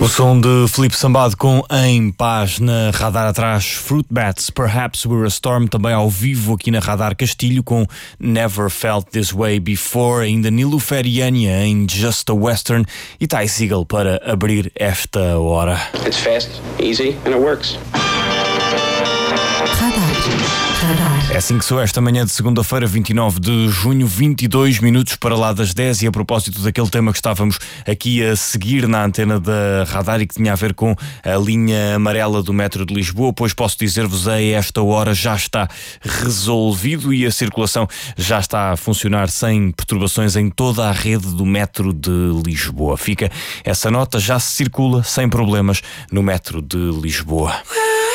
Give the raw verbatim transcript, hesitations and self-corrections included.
O som de Filipe Sambado com Em Paz na Radar atrás, Fruit Bats, Perhaps We're a Storm, também ao vivo aqui na Radar Castilho com Never Felt This Way Before, ainda Nilo Feriania em Just a Western e Ty Segall para abrir esta hora. It's fast, easy and it works. É assim que sou esta manhã de segunda-feira, vinte e nove de junho, vinte e dois minutos para lá das dez, e a propósito daquele tema que estávamos aqui a seguir na antena da Radar e que tinha a ver com a linha amarela do metro de Lisboa, pois posso dizer-vos a esta hora já está resolvido e a circulação já está a funcionar sem perturbações em toda a rede do metro de Lisboa. Fica essa nota, já se circula sem problemas no metro de Lisboa.